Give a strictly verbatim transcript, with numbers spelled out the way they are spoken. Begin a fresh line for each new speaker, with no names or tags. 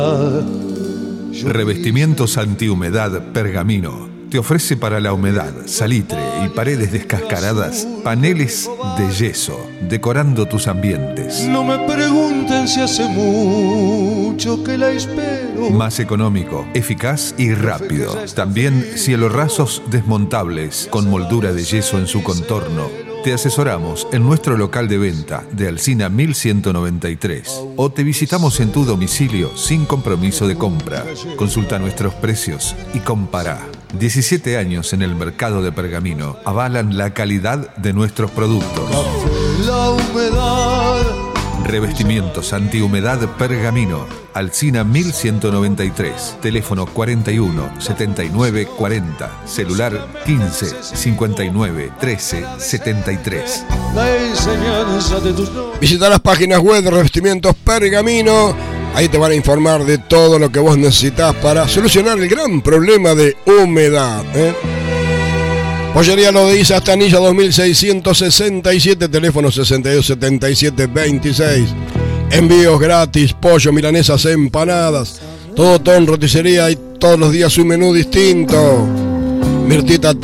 Revestimientos antihumedad Pergamino te ofrece para la humedad, salitre y paredes descascaradas paneles de yeso, decorando tus ambientes.
No me pregunten si hace mucho que la espero.
Más económico, eficaz y rápido. También cielorrasos desmontables con moldura de yeso en su contorno. Te asesoramos en nuestro local de venta de Alsina mil ciento noventa y tres o te visitamos en tu domicilio sin compromiso de compra. Consulta nuestros precios y compará. diecisiete años en el mercado de Pergamino avalan la calidad de nuestros productos.
La humedad.
Revestimientos antihumedad Pergamino, Alsina mil ciento noventa y tres, teléfono cuarenta y uno, setenta y nueve, cuarenta, celular quince, cincuenta y nueve, trece, setenta y tres.
La enseñanza de tus...
Visita las páginas web de Revestimientos Pergamino. Ahí te van a informar de todo lo que vos necesitas para solucionar el gran problema de humedad, ¿eh? Pollería Lo de Isa Astanilla dos mil seiscientos sesenta y siete, teléfono sesenta y dos, setenta y siete, veintiséis. Envíos gratis, pollo, milanesas, empanadas, todo todo en roticería y todos los días un menú distinto. Mirtita